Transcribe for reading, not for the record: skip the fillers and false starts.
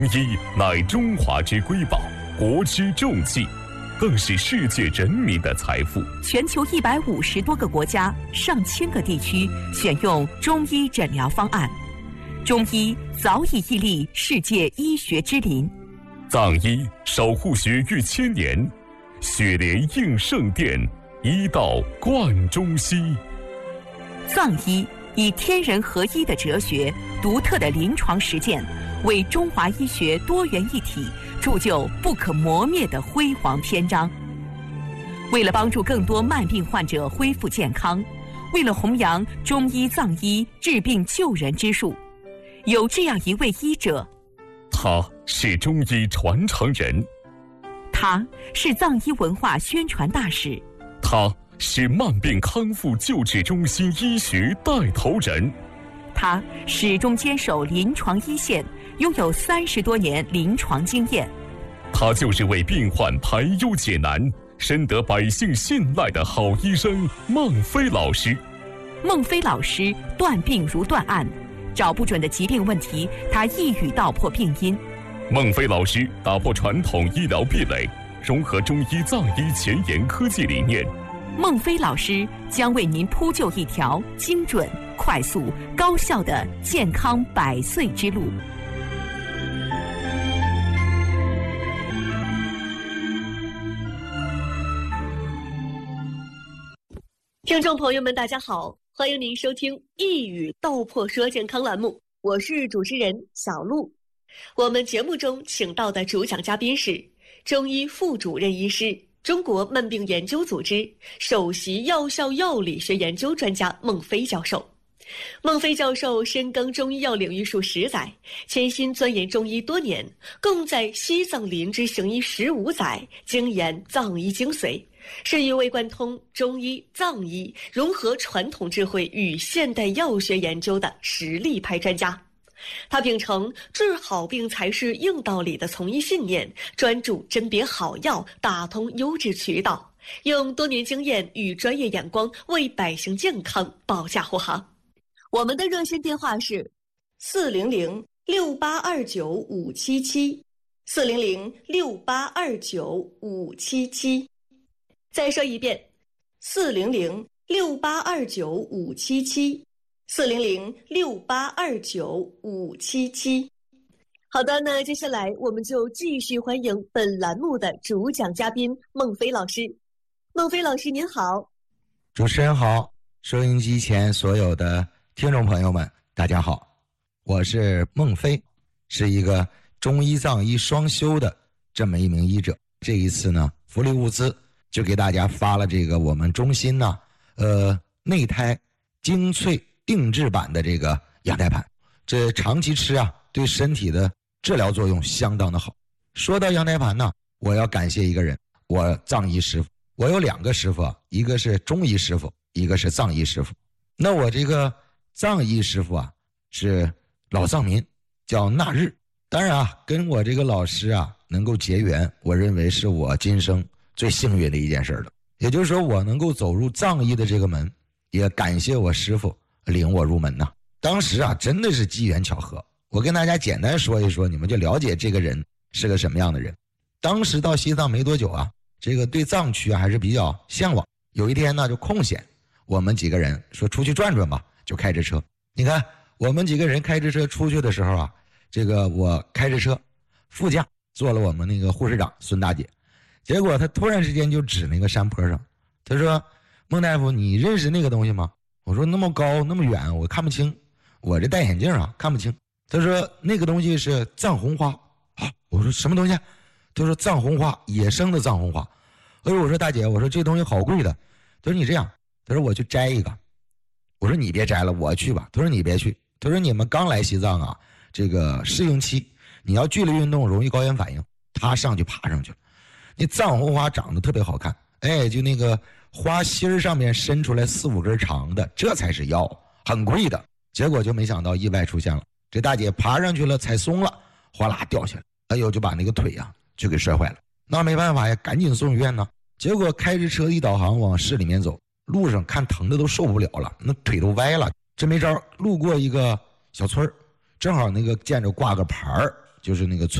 医乃中华之瑰宝，国之重器，更是世界人民的财富。 全球150多个国家、上千个地区选用中医诊疗方案，中医早已屹立世界医学之林。 藏医守护学逾千年，血莲应圣殿，医道贯中西。 藏医以天人合一的哲学、独特的临床实践，为中华医学多元一体铸就不可磨灭的辉煌篇章。为了帮助更多慢病患者恢复健康，为了弘扬中医藏医治病救人之术，有这样一位医者， 他是中医传承人， 他是藏医文化宣传大使， 他是慢病康复救治中心医学带头人， 他始终坚守临床一线，拥有30多年临床经验。 他就是为病患排忧解难、深得百姓信赖的好医生孟非老师。 孟非老师断病如断案，找不准的疾病问题，他一语道破病因。 孟非老师打破传统医疗壁垒，融合中医藏医前沿科技理念。 孟非老师将为您铺就一条精准、快速、高效的健康100岁之路。 听众朋友们，大家好，欢迎您收听《一语道破说健康》栏目，我是主持人小璐。我们节目中请到的主讲嘉宾是中医副主任医师、中国慢病研究组织首席药效药理学研究专家孟非教授。孟非教授深耕中医药领域数10载，潜心钻研中医多年，共在西藏林芝行医15载，精研藏医精髓，是一位贯通中医、藏医，融合传统智慧与现代药学研究的实力派专家。他秉承治好病才是硬道理的从医信念，专注甄别好药，打通优质渠道，用多年经验与专业眼光为百姓健康保驾护航。我们的热线电话是400-6829-577，400-6829-577。再说一遍，400-6829-577，400-6829-577。好的，那接下来我们就继续欢迎本栏目的主讲嘉宾孟非老师。孟非老师您好。 主持人好，收音机前所有的听众朋友们大家好，我是孟非，是一个中医藏医双修的这么一名医者。这一次呢，福利物资就给大家发了这个我们中心呢内胎精粹定制版的这个羊胎盘，这长期吃啊对身体的治疗作用相当的好。说到羊胎盘呢，我要感谢一个人，我藏医师傅。我有2个师傅，一个是中医师傅，一个是藏医师傅。那我这个藏医师傅啊是老藏民，叫纳日。当然啊，跟我这个老师啊能够结缘，我认为是我今生最幸运的一件事了。也就是说，我能够走入藏医的这个门，也感谢我师傅领我入门呐。当时啊真的是机缘巧合。我跟大家简单说一说，你们就了解这个人是个什么样的人。当时到西藏没多久啊，这个对藏区还是比较向往。有一天呢就空闲，我们几个人说出去转转吧，就开着车。你看我们几个人开着车出去的时候啊，这个我开着车，副驾坐了我们那个护士长孙大姐。结果他突然之间就指那个山坡上，他说：“孟大夫，你认识那个东西吗？”我说：“那么高那么远我看不清，我这戴眼镜啊看不清。”他说：“那个东西是藏红花。”啊，我说：“什么东西？”他说：“藏红花，野生的藏红花。”哎呦，我说大姐，我说这东西好贵的。他说：“你这样。”他说：“我去摘一个。”我说：“你别摘了，我去吧。”他说：“你别去。”他说：“你们刚来西藏啊，这个适应期，你要剧烈运动容易高原反应。”他上去爬上去了。那藏红花长得特别好看，哎，就那个花心上面伸出来4、5根长的，这才是药，很贵的。结果就没想到意外出现了，这大姐爬上去了，踩松了，哗啦掉下来，哎呦，就把那个腿啊就给摔坏了。那没办法呀，赶紧送医院呢。结果开着车一导航往市里面走，路上看疼的都受不了了，那腿都歪了。这没招，路过一个小村儿，正好那个见着挂个牌儿， 就是那个